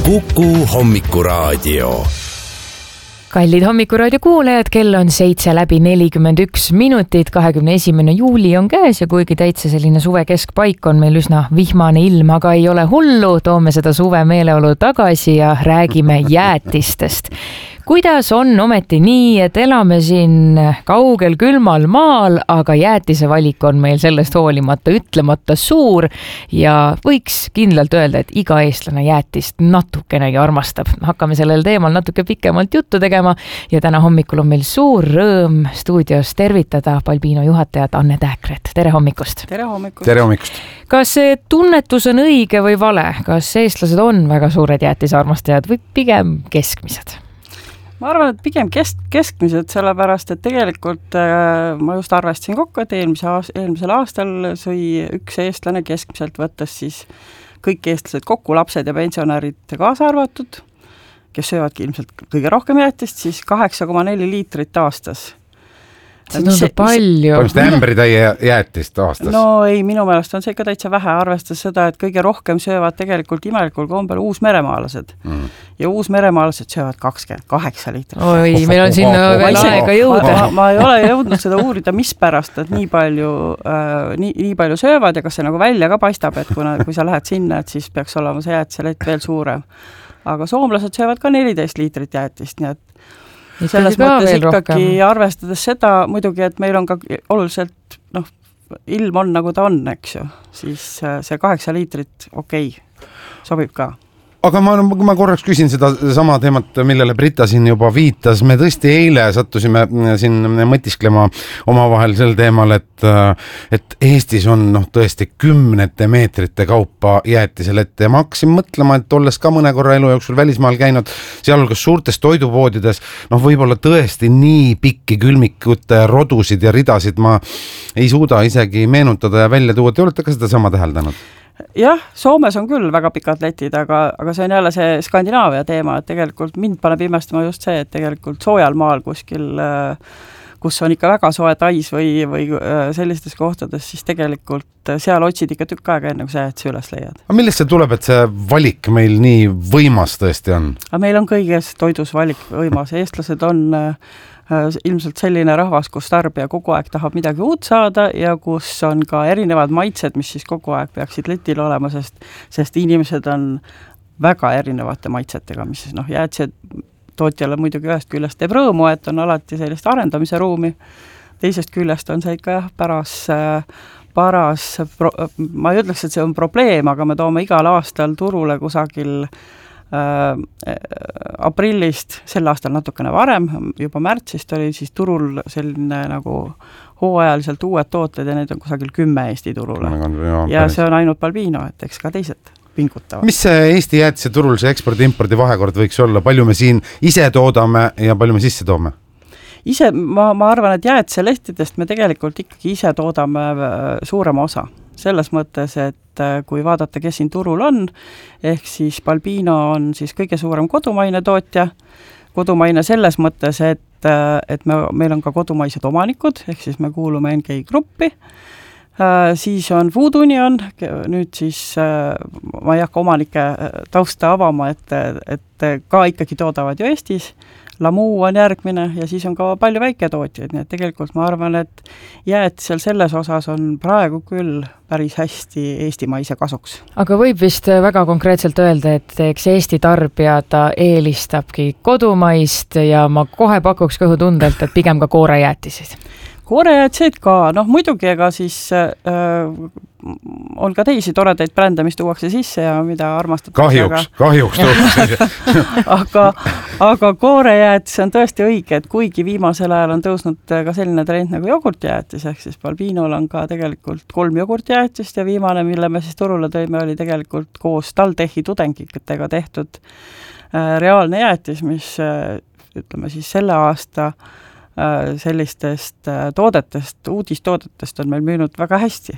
Kuku Hommikuraadio. Kallid Hommikuraadio kuulajad, kell on 7:41, 21. juuli on käes ja kuigi täitsa selline suve keskpaik on meil üsna vihmane ilm, aga ei ole hullu, toome seda suve meeleolu tagasi ja räägime jäätistest. Kuidas on ometi nii, et elame siin kaugel külmal maal, aga jäätise valik on meil sellest hoolimata ütlemata suur ja võiks kindlalt öelda, et iga eestlane jäätist natukenegi armastab. Hakkame sellel teemal natuke pikemalt juttu tegema ja täna hommikul on meil suur rõõm stuudios tervitada Balbino juhatajat Anne Tääkret. Tere hommikust! Tere hommikust! Tere hommikust! Kas see tunnetus on õige või vale? Kas eestlased on väga suured jäätisarmastajad või pigem keskmised? Ma arvan, et pigem keskmised, sellepärast, et tegelikult ma just arvestasin kokku, et eelmisel aastal sõi üks eestlane keskmiselt võttes siis kõik eestlased kokku, lapsed ja pensionärid kaasa arvatud, kes söövadki ilmselt kõige rohkem jäätist, siis 8,4 liitrit aastas. See tundub palju. Põhimõtteliselt ämbritäie jäätist aastas. No ei, minu meelest on see ikka täitsa vähe, arvestas seda, et kõige rohkem söövad tegelikult imelikul kombel uusmeremaalased. Ja uusmeremaalased söövad 28 liitrit. Oi, meil on sinna veel aega jõuda. Ma ei ole jõudnud seda uurida, mis pärast, et nii palju söövad ja kas see nagu välja ka paistab, et kui sa lähed sinna, et siis peaks olema see jäätiselett veel suurem. Aga soomlased söövad ka 14 liitrit jäätist, nii et selles mõttes ikkagi arvestades seda muidugi, et meil on ka oluliselt, ilm on nagu ta on, eks ju, siis see 8 liitrit sobib ka. Aga ma korraks küsin seda sama teemat, millele Brita siin juba viitas. Me tõesti eile sattusime siin mõtisklema omavahel sel teemal, et Eestis on tõesti 10 meetrite kaupa jäätiselette ja ma hakkasin mõtlema, et olles ka mõne korra elu jooksul välismaal käinud, sealhulgas suurtes toidupoodides, võib-olla tõesti nii pikki külmikute rodusid ja ridasid ma ei suuda isegi meenutada ja välja tuua. Te olete ka seda sama täheldanud? Jah, Soomes on küll väga pikad letid, aga see on jälle see Skandinaavia teema, et tegelikult mind paneb imestama just see, et tegelikult soojal maal kuskil, kus on ikka väga soe tais või sellistes kohtades, siis tegelikult seal otsid ikka tükk aega enne, kui sa jäätise üles leiad. Aga millest see tuleb, et see valik meil nii võimas tõesti on? Aga meil on kõiges toidus valik võimas. Eestlased on ilmselt selline rahvas, kus tarbija kogu aeg tahab midagi uut saada ja kus on ka erinevad maitsed, mis siis kogu aeg peaksid letil olema, sest inimesed on väga erinevate maitsetega, mis siis jäätised tootjale muidugi ühest küljest teeb rõõmu, et on alati sellist arendamise ruumi. Teisest küljest on see ikka paras, ma ei ütleks, et see on probleem, aga me toome igal aastal turule kusagil aprillist, sel aastal natukene varem, juba märtsist oli siis turul selline nagu hooajaliselt uued tooted ja need on kusagil 10 Eesti turule. Ja see on ainult Balbino, et eks ka teised pingutavad. Mis see Eesti jäätise turul see ekspordi-impordi vahekord võiks olla? Palju me siin ise toodame ja palju me sisse toome? Ma arvan, et jäätise lehtidest me tegelikult ikkagi ise toodame suurema osa. Selles mõttes, et kui vaadata, kes siin turul on, ehk siis Balbino on siis kõige suurem kodumaine tootja. Kodumaine selles mõttes, et meil on ka kodumaised omanikud, ehk siis me kuulume NGI gruppi. Siis on Food Union, nüüd siis ma ei hakka omanike tausta avama, et ka ikkagi toodavad ju Eestis. Lamu on järgmine ja siis on ka palju väiketootjaid, nii et tegelikult ma arvan, et jäätisel selles osas on praegu küll päris hästi eestimaise kasuks. Aga võib vist väga konkreetselt öelda, et eks Eesti tarbija ta eelistabki kodumaist ja ma kohe pakuks kõhutundelt, et pigem ka koorejäätisid. Koorejäätiseid ka, muidugi ega siis on ka teisi toredaid brände, mis tuuakse sisse ja mida armastatakse. Kahjuks tuuakse. aga koorejäätis on tõesti õige, et kuigi viimasel ajal on tõusnud ka selline trend nagu jogurtjäätis, ehk siis Balbinol on ka tegelikult 3 jogurtjäätist ja viimane, mille me siis turule tõime, oli tegelikult koos TalTechi tudengitega tehtud reaalne jäätis, mis ütleme siis selle aasta sellistest toodetest, uudistoodetest on meil müünud väga hästi.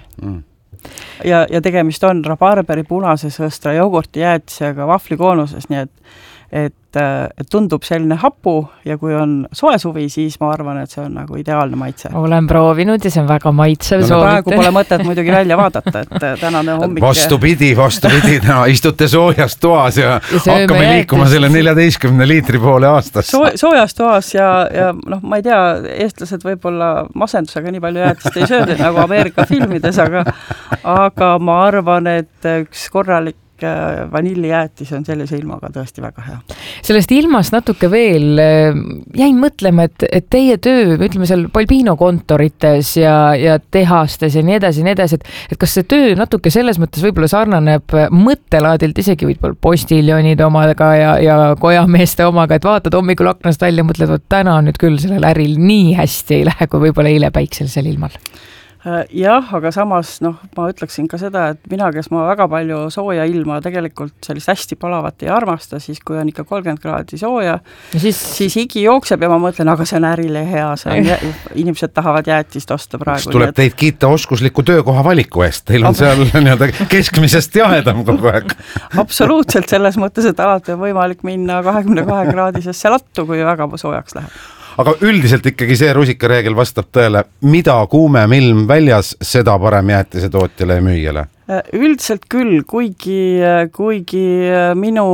Ja tegemist on rabarberi punase sõstra jogurti jäätisega vahvlikoonuses, nii et tundub selline hapu ja kui on soe suvi, siis ma arvan, et see on nagu ideaalne maitse. Olen proovinud ja see on väga maitsev. Praegu pole mõtet muidugi välja vaadata, et tänane hommik... Vastupidi, täna istute soojas toas ja hakkame liikuma selle 14 liitri poole aastas. Soojas toas ja ma ei tea, eestlased võib-olla masendusega nii palju jäätist ei sööda nagu Ameerika filmides, aga ma arvan, et üks korralik vanillijäätis on sellise ilmaga tõesti väga hea. Sellest ilmast natuke veel jäin mõtlema, et teie töö, ütleme seal Balbino kontorites ja tehastes ja nii edasi, et kas see töö natuke selles mõttes võib-olla sarnaneb mõttelaadilt isegi võib-olla postiljonide omaga ja kojameeste omaga, et vaatad hommikul aknast välja ja mõtled, et täna nüüd küll sellel äril nii hästi ei lähe, kui võib-olla eile päikselisel ilmal. Jah, aga samas ma ütleksin ka seda, et mina, kes ma väga palju sooja ilma tegelikult sellist hästi palavat ei armasta, siis kui on ikka 30 kraadi sooja, siis higi jookseb ja ma mõtlen, aga see on ärile hea, inimesed tahavad jäätist osta praegu. Tuleb teid kiita oskusliku töökoha valiku eest, teil on seal keskmisest jahedam kogu aeg. Absoluutselt, selles mõttes, et alati on võimalik minna 22 kraadisesse lattu, kui väga soojaks läheb. Aga üldiselt ikkagi see rusikareegel vastab tõele, mida kuumem ilm väljas, seda parem jäätise tootjale ja müüjale? Üldiselt küll, kuigi minu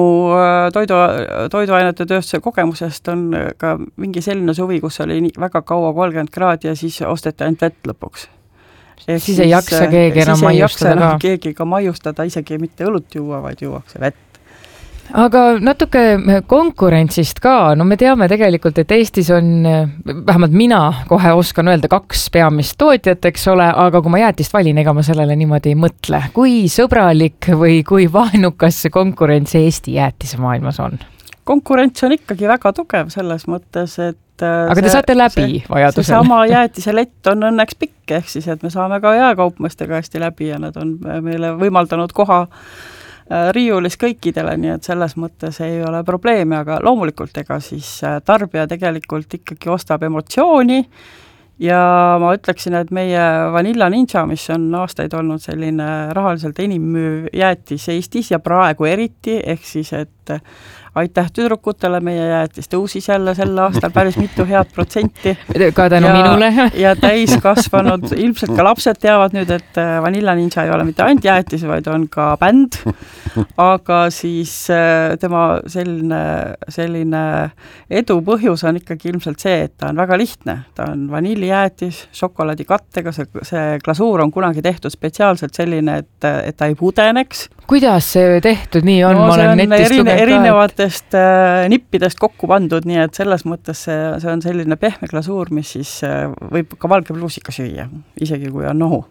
toiduainete tööstuse kogemusest on ka mingi selline suvi, kus oli väga kaua 30 kraadi ja siis osteti ainult vett lõpuks. Siis ei jaksa keegi enam maiustada ka. Keegi ka maiustada, isegi mitte õlut juua, vaid juuakse vett. Aga natuke konkurentsist ka, me teame tegelikult, et Eestis on, vähemalt mina kohe oskan öelda 2 peamist tootjat, eks ole, aga kui ma jäätist valin, ega ma sellele niimoodi ei mõtle. Kui sõbralik või kui vaenukas see konkurents Eesti jäätise maailmas on? Konkurents on ikkagi väga tugev selles mõttes, et aga te saate läbi vajadusel. See sama jäätise lett on õnneks pikk, ehk siis, et me saame ka jääkaupmeestega hästi läbi ja nad on meile võimaldanud koha riiulis kõikidele, nii et selles mõttes ei ole probleemi, aga loomulikult ega siis tarbija tegelikult ikkagi ostab emotsiooni ja ma ütleksin, et meie Vanilla Ninja, mis on aastaid olnud selline rahaliselt enim müüv jäätis Eestis ja praegu eriti, ehk siis, et aitäh tüdrukutele, meie jäätis tõusis jälle sel aastal päris mitu head protsenti. Ka tänu minule. Ja täiskasvanud, ilmselt ka lapsed teavad nüüd, et Vanilla Ninja ei ole mitte ainult jäätis, vaid on ka bänd, aga siis tema selline edu põhjus on ikkagi ilmselt see, et ta on väga lihtne. Ta on vanillijäätis, šokolaadikattega, see glasuur on kunagi tehtud spetsiaalselt selline, et ta ei pudeneks. Kuidas see tehtud nii on? No, see on erinevatest nippidest kokku pandud, nii et selles mõttes see on selline pehme glasuur, mis siis võib ka valge pluusika süüa, isegi kui on nohu.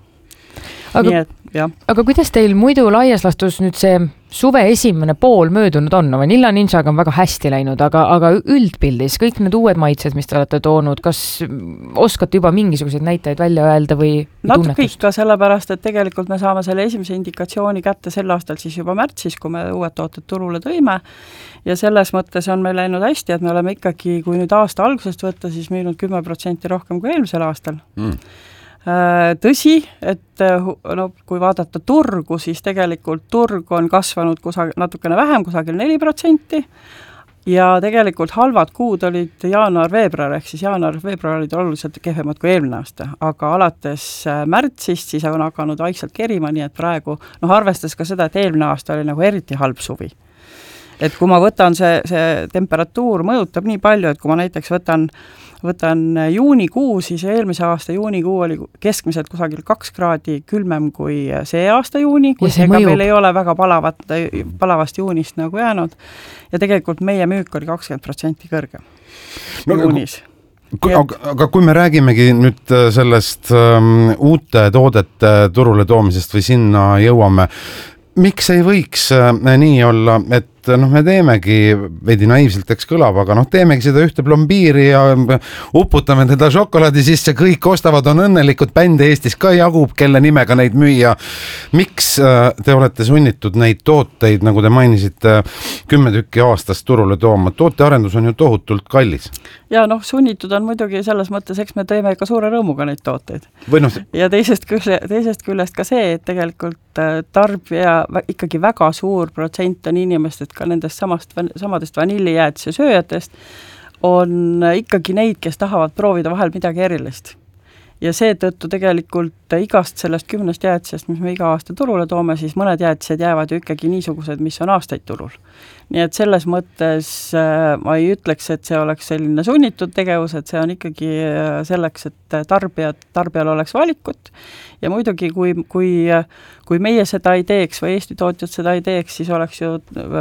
Aga kuidas teil muidu laias lastus nüüd see suve esimene pool möödunud on? Vanilla Ninjaga on väga hästi läinud, aga üldpildis kõik need uued maitsed, mis te olete toonud, kas oskate juba mingisuguseid näitajaid välja öelda või natuke ikka sellepärast, et tegelikult me saame selle esimese indikatsiooni kätte sel aastal siis juba märtsis, kui me uued tooted turule tõime ja selles mõttes on meil läinud hästi, et me oleme ikkagi, kui nüüd aasta algusest võtta, siis müünud 10% rohkem kui eelmisel aastal. Tõsi, et kui vaadata turgu, siis tegelikult turg on kasvanud natukene vähem, kusagil 4% ja tegelikult halvad kuud olid jaanuar-veebruar, ehk siis jaanuar-veebruar olid oluliselt kehvemad kui eelmine aasta, aga alates märtsist siis on hakanud vaikselt kerima, nii et praegu arvestades ka seda, et eelmine aasta oli nagu eriti halb suvi. Et kui ma võtan see temperatuur mõjutab nii palju, et kui ma näiteks võtan juunikuu, siis eelmise aasta juunikuu oli keskmiselt kusagil 2 kraadi külmem kui see aasta juuni, kui ega meil ei ole väga palavast juunist nagu jäänud ja tegelikult meie müük oli 20% kõrgem juunis. Aga kui me räägimegi nüüd sellest uute toodete turule toomisest või sinna jõuame, miks ei võiks nii olla, et me teemegi, veidi naiivselt eks kõlab, aga teemegi seda ühte plombiiri ja uputame teda šokolaadi sisse, kõik ostavad, on õnnelikud, bände Eestis ka jagub, kelle nimega neid müüa. Miks te olete sunnitud neid tooteid, nagu te mainisite, 10 tükki aastast turule tooma? Tootearendus on ju tohutult kallis. Ja sunnitud on muidugi selles mõttes, eks me teeme ka suure rõõmuga neid tooteid. Ja teisest küljest ka see, et tegelikult tarbija ikkagi väga suur protsent on inimestest ka nendest samadest vanillijäätise sööjatest on ikkagi neid, kes tahavad proovida vahel midagi erilist. Ja seetõttu tegelikult igast sellest 10 jäätisest, mis me iga aasta turule toome, siis mõned jäätised jäävad ju ikkagi niisugused, mis on aastaid turul. Nii et selles mõttes ma ei ütleks, et see oleks selline sunnitud tegevus, et see on ikkagi selleks, et tarbijal oleks valikut. Ja muidugi, kui meie seda ei teeks või Eesti tootjad seda ei teeks, siis oleks ju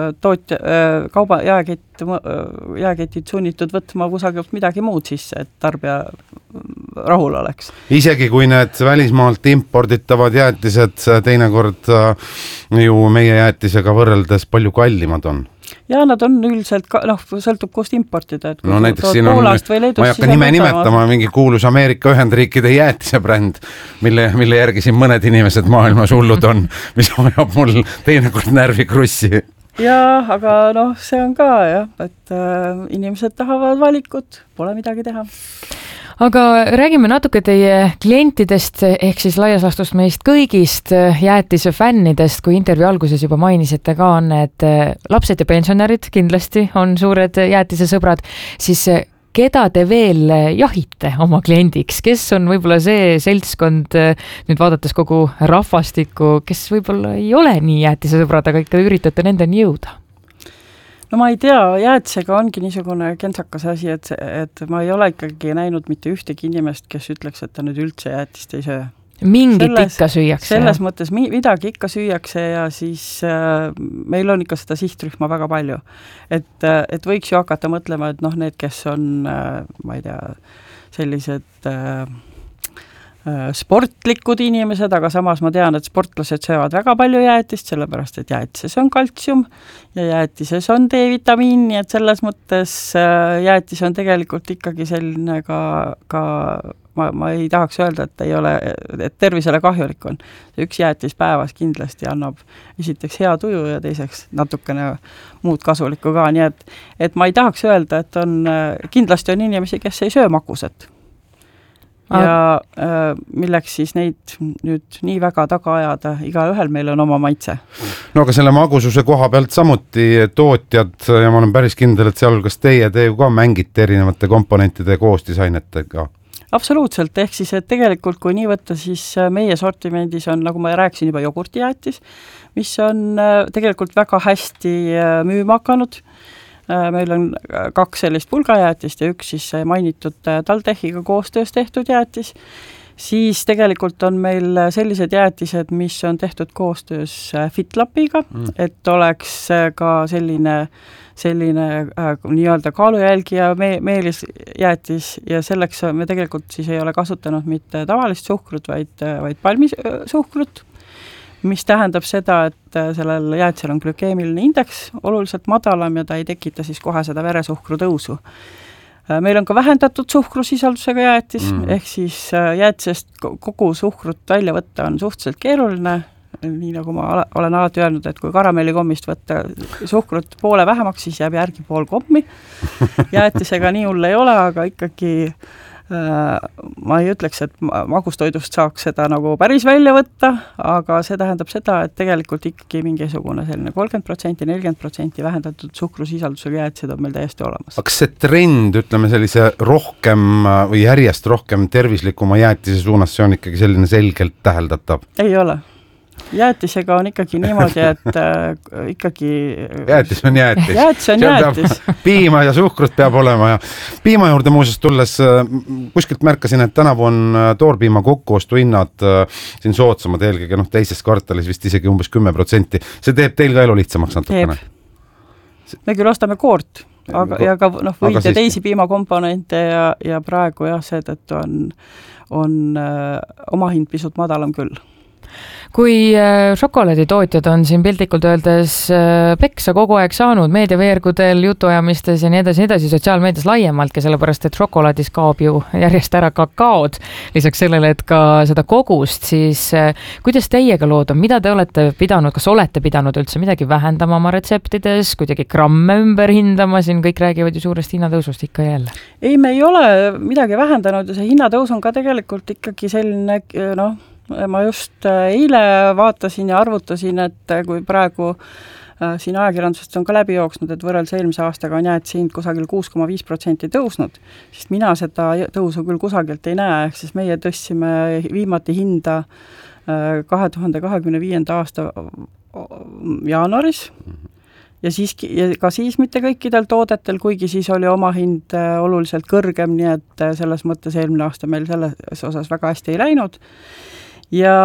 jaeketid sunnitud võtma kusagilt midagi muud sisse, et tarbija rahul oleks. Isegi kui need välismaalt imporditavad jäätised teinekord ju meie jäätisega võrreldes palju kallimad on. Ja nad on üldiselt, sõltub kust importida. Et no näiteks siin on, ma ei hakka nime nimetama, mingi kuulus Ameerika Ühendriikide jäätise bränd, mille järgi siin mõned inimesed maailmas hullud on, mis ajab mul teinekord närvikrussi. Ja, aga see on ka jah, et inimesed tahavad valikut, pole midagi teha. Aga räägime natuke teie klientidest, ehk siis laias laastus meist kõigist jäätise fännidest, kui intervjuu alguses juba mainisite ka on, et lapsed ja pensionärid kindlasti on suured jäätise sõbrad, siis keda te veel jahite oma kliendiks, kes on võib-olla see seltskond, nüüd vaadates kogu rahvastikku, kes võib-olla ei ole nii jäätise sõbrad, aga ikka üritate nendeni jõuda? No ma ei tea, jäätisega ongi niisugune kentsakas asi, et ma ei ole ikkagi näinud mitte ühtegi inimest, kes ütleks, et ta nüüd üldse jäätist ei söö. Mingit ikka süüakse. Selles mõttes midagi ikka süüakse ja siis meil on ikka seda sihtrühma väga palju. Et võiks ju hakata mõtlema, et need, kes on, ma ei tea, sellised sportlikud inimesed, aga samas ma tean, et sportlased söövad väga palju jäätist, sellepärast, et jäätises on kaltsium ja jäätises on D-vitamiin, nii et selles mõttes jäätis on tegelikult ikkagi selline ka ma ei tahaks öelda, et ei ole, et tervisele kahjulik on. Üks jäätis päevas kindlasti annab esiteks hea tuju ja teiseks natukene muud kasulikku ka, nii et ma ei tahaks öelda, et kindlasti on inimesi, kes ei söö makuset. Ja milleks siis neid nüüd nii väga taga ajada, igaühel meil on oma maitse. No aga selle magususe koha pealt samuti tootjad ja ma olen päris kindel, et sealhulgas te ju ka mängite erinevate komponentide koostisainetega. Absoluutselt, ehk siis, et tegelikult kui nii võtta, siis meie sortimendis on, nagu ma rääkisin juba, jogurtijäätis, mis on tegelikult väga hästi müüma hakanud. Meil on 2 sellist pulgajäätist ja üks siis mainitud Taltechiga koostöös tehtud jäätis. Siis tegelikult on meil sellised jäätised, mis on tehtud koostöös FitLapiga, et oleks ka selline nii-öelda kaalujälgija meelisjäätis ja selleks me tegelikult siis ei ole kasutanud mitte tavalist suhkrut, vaid palmisuhkrut, mis tähendab seda, et sellel jäätisel on glükeemiline indeks oluliselt madalam ja ta ei tekita siis kohe seda veresuhkru tõusu. Meil on ka vähendatud suhkrusisaldusega jäätis, ehk siis jäätisest kogu suhkrut välja võtta on suhteliselt keeruline, nii nagu ma olen alati öelnud, et kui karamellikommist võtta suhkrut poole vähemaks, siis jääb järgi pool kommi. Jäätisega nii hull ei ole, aga ikkagi ma ei ütleks, et magustoidust saaks seda nagu päris välja võtta, aga see tähendab seda, et tegelikult ikkagi mingisugune selline 30%, 40% vähendatud suhkrusisaldusega jäätised on meil täiesti olemas. Aga see trend, ütleme sellise rohkem või järjest rohkem tervislikuma jäätise suunas, see on ikkagi selline selgelt täheldatav? Ei ole. Jäätisega on ikkagi niimoodi, et ikkagi jäätis on jäätis. Jäätis on jäätis. Piima ja suhkrut peab olema ja piima juurde muuseas tulles kuskilt märkasin, et tänavu on toorpiima kokkuostuhinnad siin soodsamad eelkõige teises kvartalis vist isegi umbes 10%. See teeb teil ka elu lihtsamaks natukene? Me küll ostame koort, ja ka võid ja teisi piimakomponente ja praegu jah, seetõttu on oma hind pisut madalam küll. Kui šokolaaditootjad on siin piltlikult öeldes peksa kogu aeg saanud meediaveergudel, jutuajamistes ja nii edasi, sotsiaalmeedias laiemaltki, sellepärast, et šokolaadis kaob ju järjest ära kakaod, lisaks sellele, et ka seda kogust, siis kuidas teiega lood on, mida te olete pidanud, kas olete pidanud üldse midagi vähendama oma retseptides, kuidagi gramme ümber hindama, siin kõik räägivad ju suurest hinnatõusust ikka jälle? Ei, me ei ole midagi vähendanud ja see hinnatõus on ka tegelikult ikkagi selline, ma just eile vaatasin ja arvutasin, et kui praegu siin ajakirjandusest on ka läbi jooksnud, et võrreldes eelmise aastaga on jäätise hind kusagil 6,5% tõusnud, sest mina seda tõusu küll kusagilt ei näe, ehk siis meie tõstsime viimati hinda 2025. aasta jaanuaris ja ka siis mitte kõikidel toodetel, kuigi siis oli oma hind oluliselt kõrgem, nii et selles mõttes eelmine aasta meil selles osas väga hästi ei läinud. Ja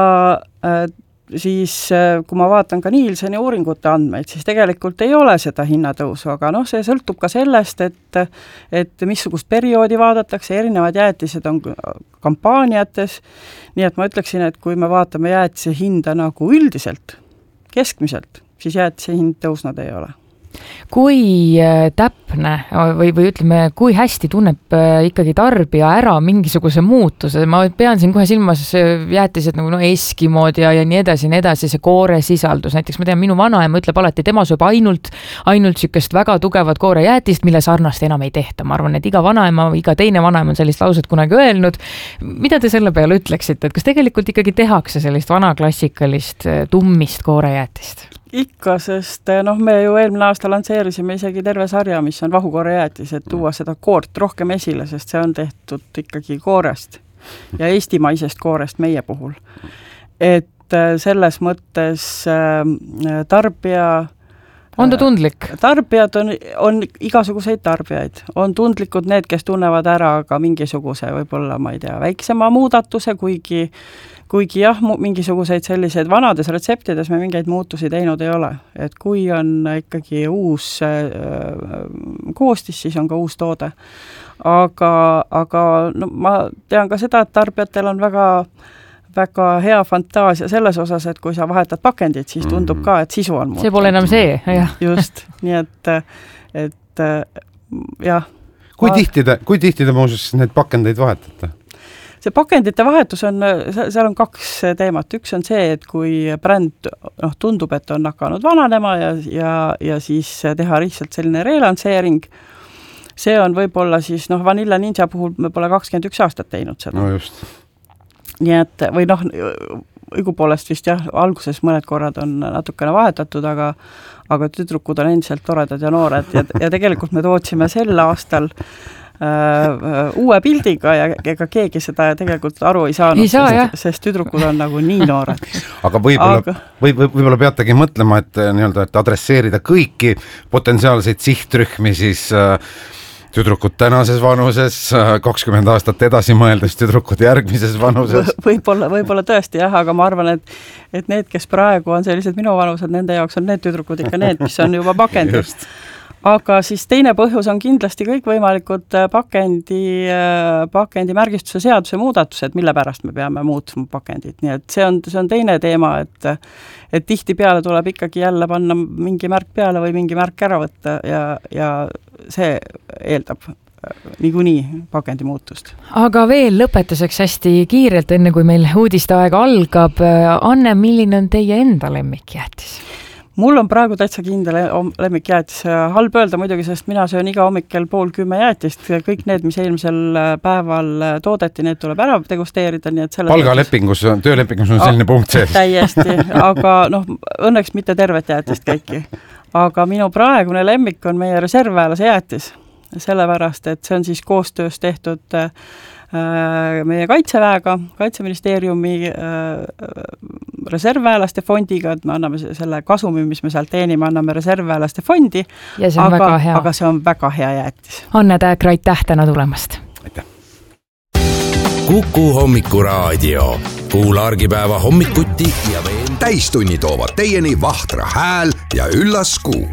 siis, kui ma vaatan ka Nielseni uuringute andmeid, siis tegelikult ei ole seda hinnatõusu, aga see sõltub ka sellest, et missugust perioodi vaadatakse, erinevad jäätised on kampaaniates, nii et ma ütleksin, et kui me vaatame jäätise hinda nagu üldiselt, keskmiselt, siis jäätise hind tõusnud ei ole. Kui täpne või ütleme, kui hästi tunneb ikkagi tarbija ära mingisuguse muutuse, ma pean siin kohe silmas jäätised nagu eskimood ja nii edasi, see kooresisaldus, näiteks ma tean, minu vanaema ütleb alati, tema sööb ainult sükest väga tugevat koorejäätist, mille sarnast enam ei tehta. Ma arvan, et iga vanaema, iga teine vanaema on sellist lauset kunagi öelnud. Mida te selle peale ütleksite, et kas tegelikult ikkagi tehakse sellist vanaklassikalist tummist koorejäätist? Ikka, sest me ju eelmine aasta lansseerisime isegi terve sarja, mis on vahukoorejäätis, et tuua seda koort rohkem esile, sest see on tehtud ikkagi koorest ja eestimaisest koorest meie puhul. Et selles mõttes tarbija on ta tundlik? Tarbijad on igasuguseid tarbijaid. On tundlikud need, kes tunnevad ära ka mingisuguse, võib-olla, ma ei tea, väiksema muudatuse, kuigi jah, mingisuguseid selliseid vanades retseptides me mingeid muutusi teinud ei ole. Et kui on ikkagi uus koostis, siis on ka uus toode. Aga ma tean ka seda, et tarbijatel on väga hea fantaasia selles osas, et kui sa vahetad pakendit, siis tundub ka, et sisu on muutunud. See pole enam see, jah. Just, nii et jah. Kui tihti te muuseas need pakendeid vahetate? See pakendite vahetus seal on kaks teemat. Üks on see, et kui bränd tundub, et on hakanud vananema ja siis teha lihtsalt selline relansseering, see on võib-olla siis, Vanilla Ninja puhul me pole 21 aastat teinud seda. No just. Nii et, või õigupoolest vist jah, alguses mõned korrad on natukene vahetatud, aga tüdrukud on endiselt toredad ja noored ja tegelikult me tootsime sel aastal uue pildiga ja ega keegi seda tegelikult aru ei saanud, sest tüdrukud on nagu nii noored. Aga võib-olla peategi mõtlema, et adresseerida kõiki potentsiaalseid sihtrühmi, siis tüdrukud tänases vanuses, 20 aastat edasi mõeldes tüdrukud järgmises vanuses. Võib-olla tõesti jah, aga ma arvan, et need, kes praegu on sellised minu vanused, nende jaoks on need tüdrukud ikka need, mis on juba pakendid. Aga siis teine põhjus on kindlasti kõikvõimalikud pakendi märgistuse seaduse muudatused, mille pärast me peame muutma pakendit. Nii et see on teine teema, et tihti peale tuleb ikkagi jälle panna mingi märk peale või mingi märk ära võtta ja see eeldab niikuinii pakendi muutust. Aga veel lõpetuseks hästi kiirelt, enne kui meil uudiste aega algab. Anne, milline on teie enda lemmikjäätis? Mul on praegu täitsa kindel lemmikjäätis. Halb öelda muidugi, sest mina söön iga hommikul 9:30 jäätist. Kõik need, mis eelmisel päeval toodeti, need tuleb ära degusteerida. Nii et palgalepingus, töölepingus on selline punkt sees. Täiesti, aga õnneks mitte tervet jäätist kõiki. Aga minu praegune lemmik on meie reservväelase jäätis. Sellepärast, et see on siis koostöös tehtud meie Kaitseväega, Kaitseministeeriumi reservväelaste fondiga, et me anname selle kasumi, mis me sealt teenime, anname reservväelaste fondi, ja see on väga hea. Aga see on väga hea jäätis. Anne Tääkra, aitäh täna tulemast! Aitäh! Kuku hommikuraadio. Kuula argipäeva hommikuti ja veel. Täistunni toovad teieni Vahtra Hääl ja Üllas Kuu.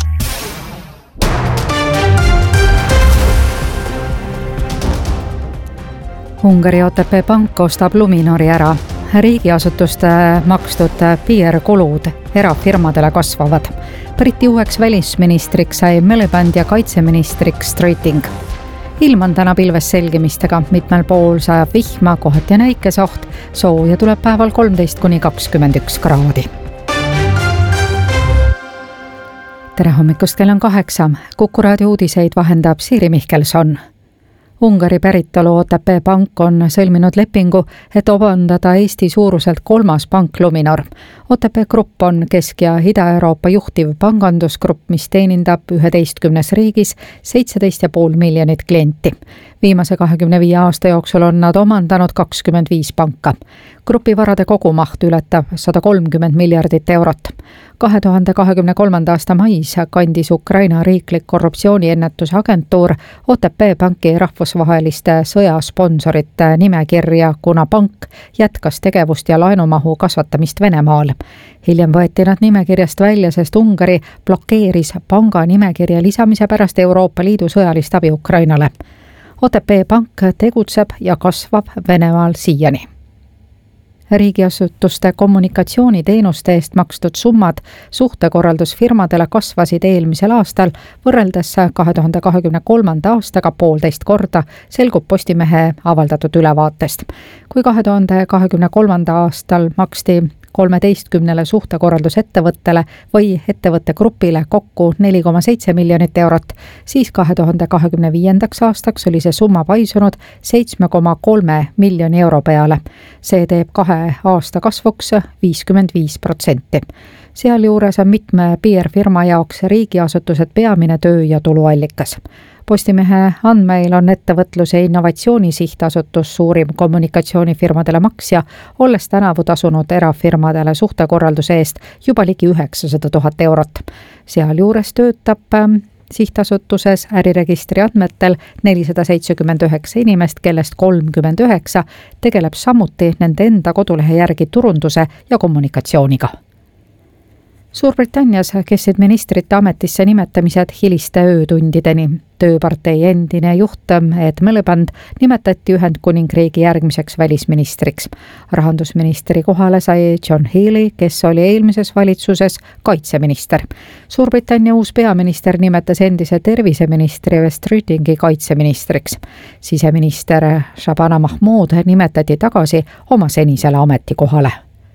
Ungari OTP Pank ostab Luminori ära. Riigiasutuste makstud PR-kulud erafirmadele kasvavad. Briti uueks välisministriks sai Miliband ja kaitseministriks Strating. Ilm on täna pilves selgimistega, mitmel pool sajab vihma, kohati on äikesoht, sooja tuleb päeval 13–21 kraadi. Tere hommikust, kell on 8. Kuku raadio uudiseid vahendab Siiri Mihkelson. Ungari päritolu OTP Pank on sõlminud lepingu, et omandada Eesti suuruselt 3. pank Luminor. OTP Grupp on Kesk- ja Ida-Euroopa juhtiv pangandusgrupp, mis teenindab 11 riigis 17,5 miljonit klienti. Viimase 25 aasta jooksul on nad omandanud 25 panka. Grupi varade kogumaht ületab 130 miljardit eurot. 2023. aasta mais kandis Ukraina riiklik korruptsiooniennetuse agentuur OTP Panki rahvusvaheliste sõjasponsorite nimekirja, kuna pank jätkas tegevust ja laenumahu kasvatamist Venemaal. Hiljem võeti nad nimekirjast välja, sest Ungari blokeeris panga nimekirja lisamise pärast Euroopa Liidu sõjalist abi Ukrainale. OTP Pank tegutseb ja kasvab Venemaal siiani. Riigiasutuste kommunikatsiooniteenuste eest makstud summad suhtekorraldusfirmadele kasvasid eelmisel aastal võrreldes 2023. aastaga 1,5 korda, selgub Postimehe avaldatud ülevaatest. Kui 2023. aastal maksti 13 suhtekorraldusettevõttele või ettevõtte grupile kokku 4,7 miljonit eurot, siis 2025. aastaks oli see summa paisunud 7,3 miljoni euro peale. See teeb 2 aasta kasvuks 55%. Sealjuures on mitme PR-firma jaoks riigiasutused peamine töö- ja tuluallikas. Postimehe andmeil on Ettevõtluse Innovatsiooni Sihtasutus suurim kommunikatsioonifirmadele maksja, olles tänavu tasunud erafirmadele suhtekorralduse eest juba ligi 900 000 eurot. Sealjuures töötab sihtasutuses äriregistri andmetel 479 inimest, kellest 39 tegeleb samuti nende enda kodulehe järgi turunduse ja kommunikatsiooniga. Suurbritannias kestsid ministrite ametisse nimetamised hiliste öötundideni. Tööpartei endine juht Ed Miliband nimetati Ühendkuningriigi järgmiseks välisministriks. Rahandusministri kohale sai John Healey, kes oli eelmises valitsuses kaitseminister. Suurbritannia uus peaminister nimetas endise terviseministri West Ridingi kaitseministriks. Siseminister Shabana Mahmood nimetati tagasi oma senisele ametikohale.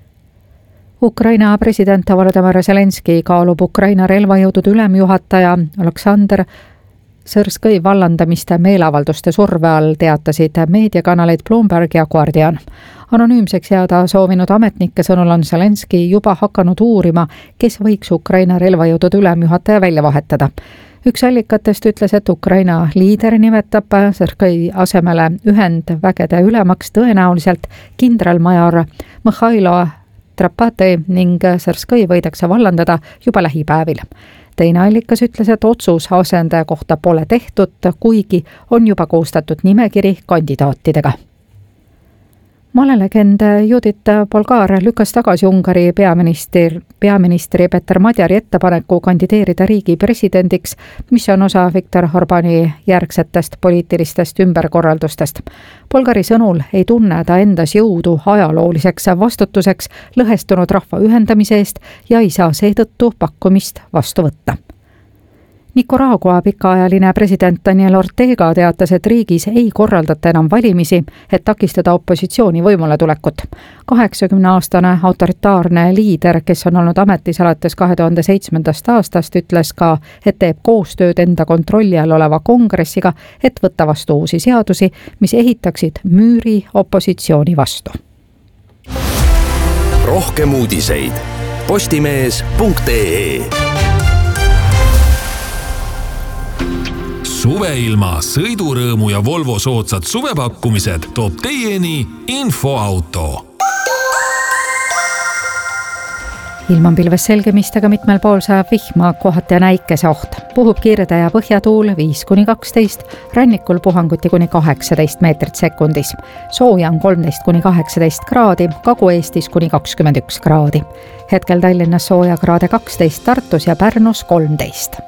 Ukraina president Volodymyr Zelenski kaalub Ukraina relvajõudude ülemjuhataja Oleksandr Sõrskõi vallandamist meeleavalduste surve all, teatasid meediakanaleid Bloomberg ja Guardian. Anonüümseks jääda soovinud ametnike sõnul on Zelenski juba hakanud uurima, kes võiks Ukraina relvajõudude ülemjuhataja välja vahetada. Üks allikatest ütles, et Ukraina liider nimetab Sõrskõi asemele ühendvägede ülemaks tõenäoliselt kindralmajor Mihhailo Trapati ning Sõrskõi võidakse vallandada juba lähipäevil. Teine allikas ütles, et otsus asendaja kohta pole tehtud, kuigi on juba koostatud nimekiri kandidaatidega. Malelegend Judith Bolgar lükkas tagasi Ungari peaministri Peter Madjari ettepaneku kandideerida riigi presidendiks, mis on osa Viktor Orbani järgsetest poliitilistest ümberkorraldustest. Bolgari sõnul ei tunne ta endas jõudu ajalooliseks vastutuseks lõhestunud rahva ühendamise eest ja ei saa seetõttu pakkumist vastu võtta. Nicaragua pikaajaline president Daniel Ortega teatas, et riigis ei korraldata enam valimisi, et takistada opositsiooni võimule tulekut. 80-aastane autoritaarne liider, kes on olnud ametis alates 2007. aastast, ütles ka, et teeb koostööd enda kontrolli all oleva kongressiga, et võtta vastu uusi seadusi, mis ehitaksid müüri opositsiooni vastu. Rohkem uudiseid postimees.ee. Suveilma, sõidurõõmu ja Volvo soodsad suvepakkumised toob teieni Infoauto. Ilm on pilves selgemistega, mitmel pool saab vihma, kohati on äikeseoht. Puhub kirde ja põhjatuul 5-12, rannikul puhanguti kuni 18 meetrit sekundis. Sooja on 13-18 kraadi, Kagu-Eestis kuni 21 kraadi. Hetkel Tallinnas sooja kraade 12, Tartus ja Pärnus 13.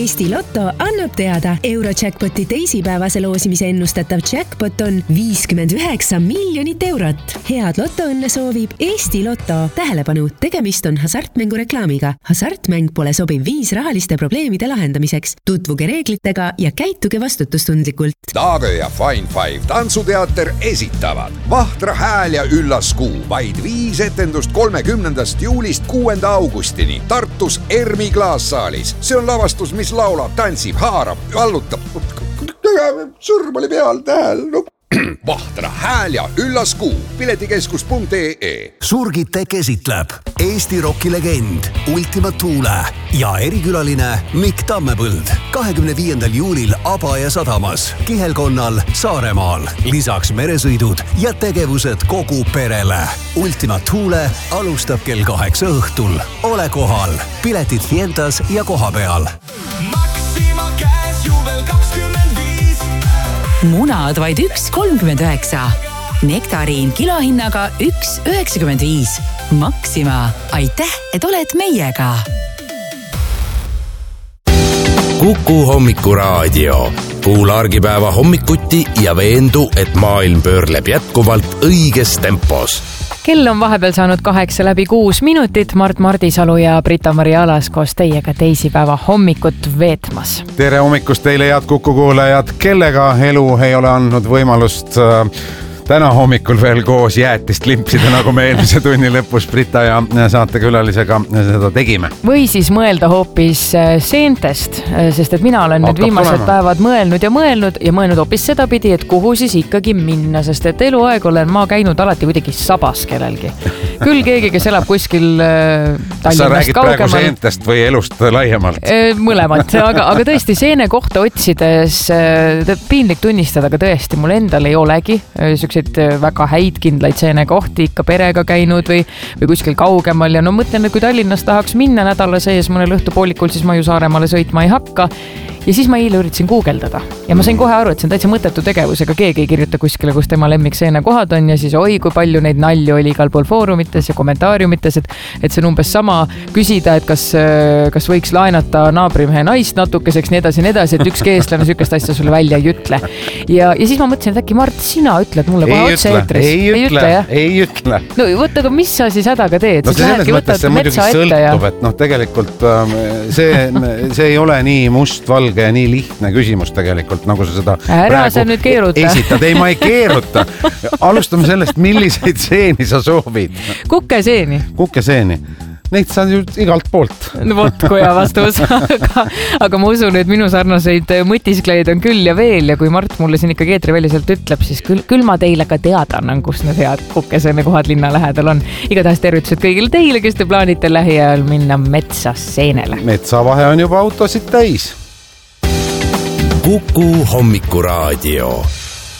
Eesti Lotto annab teada, Eurojackpoti teisipäevase loosimise ennustatav jackpot on 59 miljonit eurot. Head lotoõnne soovib Eesti Lotto. Tähelepanu, tegemist on hasartmängu reklaamiga. Hasartmäng pole sobiv viis rahaliste probleemide lahendamiseks. Tutvuge reeglitega ja käituge vastutustundlikult. Taagö ja Fine Five tantsuteater esitavad Vahtra hääl ja üllas kuu. Vaid 5 etendust 30. juulist 6. augustini Tartus Ermi klaassaalis. See on lavastus, mis laulab, tantsib, haarab, vallutab. Sõrm oli peal, tähel. Vahtra hääl ja üllas kuu. Piletikeskus.ee. Surgitek esitleb Eesti rockilegend Ultima Thule ja erikülaline Mikk Tammepõld 25. juulil Abaja sadamas, Kihelkonnal, Saaremaal. Lisaks meresõidud ja tegevused kogu perele. Ultima Thule alustab kell 8 õhtul. Ole kohal. Piletid Fientas ja kohapeal. Maxima käes juvel 25. Munad vaid 1,39. Nektariin kilohinnaga 1,95. Maxima, aitäh, et oled meiega. Kuku hommikuraadio. Kuula argipäeva hommikuti ja veendu, et maailm pöörleb jätkuvalt õiges tempos. Kell on vahepeal saanud 8:06. Mart Mardisalu ja Brita-Maria Alas koos teiega teisipäeva hommikut veetmas. Tere hommikust teile, head Kuku kuulajad, kellega elu ei ole andnud võimalust täna hommikul veel koos jäätist limpsida, nagu me eelmise tunni lõpus Brita ja saatekülalisega seda tegime. Või siis mõelda hoopis seentest, sest et mina olen nüüd viimased päevad mõelnud ja mõelnud hoopis sedapidi, et kuhu siis ikkagi minna, sest et eluaeg olen ma käinud alati kuidagi sabas kellelgi. Küll keegi, kes elab kuskil Tallinnast kaugemal. Sa räägid praegu seentest või elust laiemalt? Mõlemad, aga tõesti seene kohta otsides piinlik tunnistada, aga tõesti mul endal ei olegi väga häid kindlaid seene kohti, ikka perega käinud või kuskil kaugemal ja no mõtlen, et kui Tallinnas tahaks minna nädala sees mõnel õhtupoolikul, siis ma ju Saaremaale sõitma ei hakka. Ja siis ma eile üritasin guugeldada ja ma sain kohe aru, et see on täitsa mõttetu tegevus, ega keegi ei kirjuta kuskile, kus tema lemmikseene kohad on ja siis oi, kui palju neid nalju oli igal pool foorumites ja kommentaariumites, et see on umbes sama küsida, et kas võiks laenata naabrimehe naist natukeseks nii edasi, et ükski eestlane sükest asja sulle välja ei ütle. Ja siis ma mõtlesin, et äkki Mart, sina ütled mulle kohe otse eetris. Ei ütle. No võtta, aga mis sa siis hädaga teed? No selles mõttes see muidugi sõltub, et tegelikult see ei ole nii must-valge ja nii lihtne küsimus tegelikult, nagu sa seda praegu esitad. Ei, ma ei keeruta. Alustame sellest, milliseid seeni sa soovid. Kukeseeni. Neid saan ju igalt poolt. No vot, kui hea vastus. Aga ma usun, et minu sarnaseid mõtiskleid on küll ja veel ja kui Mart mulle siin ikkagi eetriväliselt ütleb, siis küll ma teile ka teada annan, kus need head kukeseene kohad linna lähedal on. Igatahes tervitused kõigile teile, kes te plaanite lähiajal minna metsaseenele. Metsavahe on juba autosid täis. Kuku hommikuraadio.